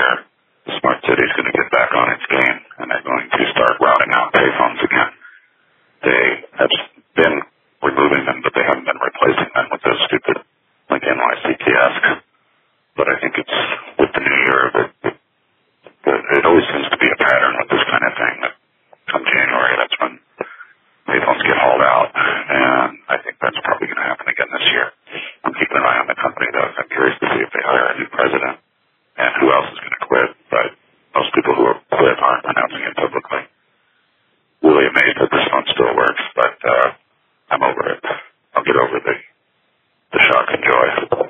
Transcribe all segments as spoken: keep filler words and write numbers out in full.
where the smart city is going to get back on its game, and they're going to start routing out payphones again. They have been removing them, but they haven't been replacing them with those stupid Link N Y C kiosks. But I think it's with the new year that it, it, it always seems to be a pattern with this kind of thing. That come January, that's when payphones get hauled out, and I think that's probably going to happen again this year. I'm keeping an eye on the company, though. I'm curious to see if they hire a new president and who else is going to quit. But most people who have quit aren't announcing it publicly. Really amazed that this phone still works, but uh, I'm over it. I'll get over the the shock and joy.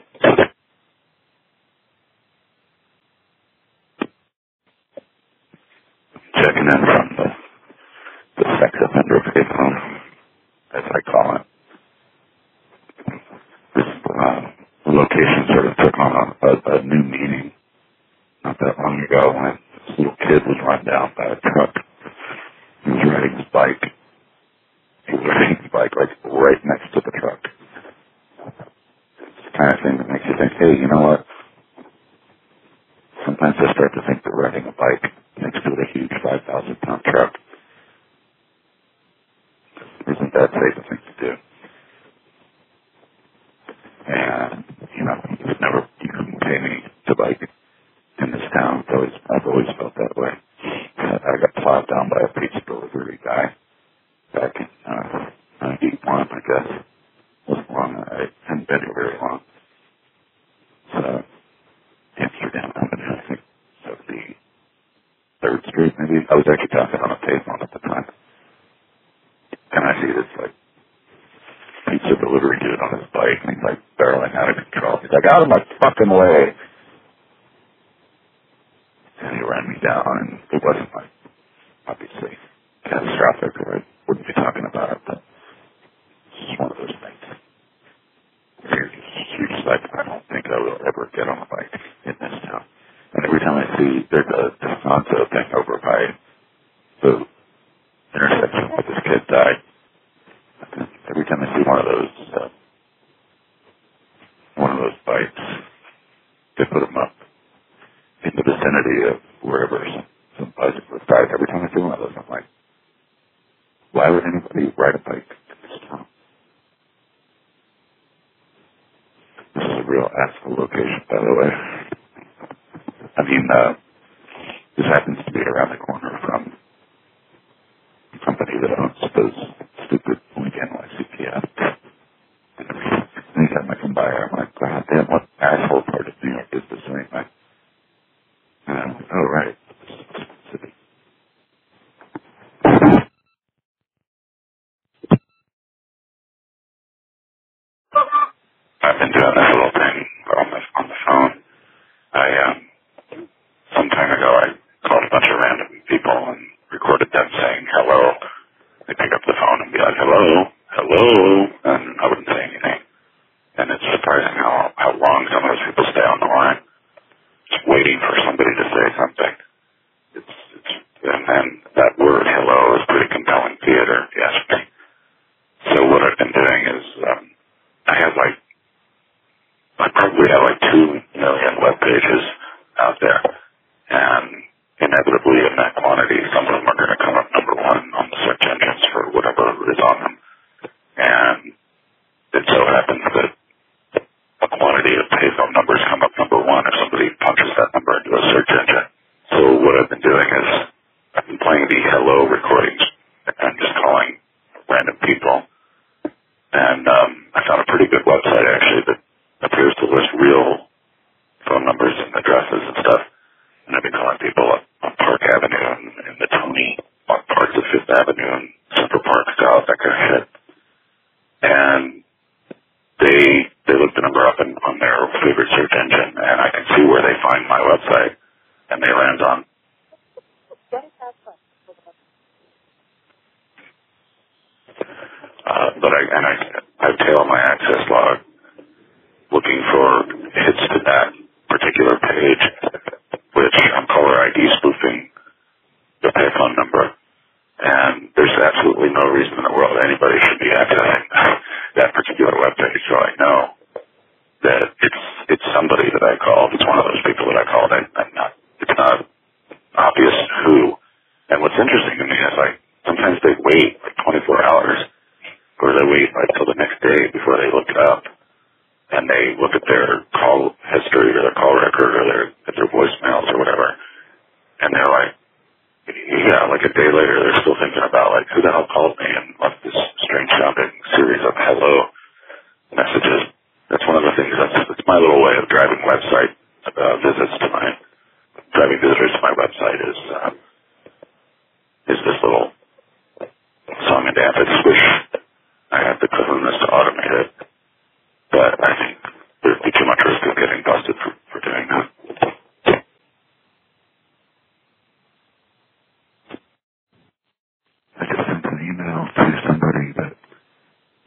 Checking in from the, the sex offender payphone, as I call it. This uh, location sort of took on a, a, a new meaning not that long ago when this little kid was run down by a truck. He was riding his bike. He was riding his bike like right next to the truck. It's the kind of thing that makes you think, hey, you know what? Sometimes I start to think that riding a bike next to a huge five thousand pound truck isn't that safe a thing to do. And, you know, you've never, you couldn't pay me to bike in this town. I've always, I've always felt that way. I got plowed down by a pizza delivery guy back in uh, ninety-one, I guess. Wasn't long. I hadn't been here very long. So, Amsterdam Avenue, I think, seventy-third Street, maybe. I was actually talking on a payphone at the time. And I see this, like, pizza delivery dude on his bike, and he's, like, barreling out of control. He's like, out of my fucking way. And he ran me down, and it wasn't, like, obviously catastrophic, or I wouldn't be talking about it, but it's just one of those things. You're just, you're just like, I don't think I will ever get on a bike in this town. And every time I see, there's a Descanso thing over by the intersection where this kid died. Every time I see one of those, uh, one of those bikes, they put them up in the vicinity of wherever some, some bicyclist died. Every time I see one of those, I'm like, why would anybody ride a bike in this town? This is a real asshole location, by the way. I mean, uh, this happens to be around the corner from the company that owns those stupid Link N Y C kiosks. Anytime I come by here, I'm like, God damn, what asshole part of New York is this anyway? And I'm like, oh, right. City. I've been doing this little thing on the, on the phone. I, um, some time ago, I called a bunch of random people and recorded them saying hello. They pick up the phone and be like, hello, hello, and I wouldn't say anything. And it's surprising how, how long some of those people stay on the line, just waiting for somebody to say something. It's, it's, and then that word hello is pretty compelling theater, if you ask me. So what I've been doing is, um, I have like, I probably have like two million web pages out there. And inevitably in that quantity, some of them are going to come up number one on the search engines for whatever is on them. And it so happens that a quantity of payphone numbers come up number one if somebody punches that number into a search engine. So what I've been doing is I've been playing the hello recordings and just calling random people. And um, I found a pretty good website actually that appears to list real phone numbers and addresses and stuff. And I've been calling people up on Park Avenue and, and the Tony, on parts of Fifth Avenue and Central Park South, that kind of shit. And they they look the number up in, on their favorite search engine, and I can see where they find my website, and they land on. Uh, but I and I I tail my access log, looking for hits to that particular page, which I'm caller I D spoofing the payphone number, and there's absolutely no reason in the world anybody should be accessing that particular webpage. So I know that it's it's somebody that I called. It's one of those people that I called. I, I'm not. It's interesting to me is like sometimes they wait like twenty-four hours, or they wait like till the next day before they look it up, and they look at their call history or their call record or their at their voicemails or whatever, and they're like, yeah, like a day later they're still thinking about like who the hell called me and left this strange sounding series of hello messages. That's one of the things. That's, that's my little way of driving website uh, visits to my driving visitors to my website is. Uh,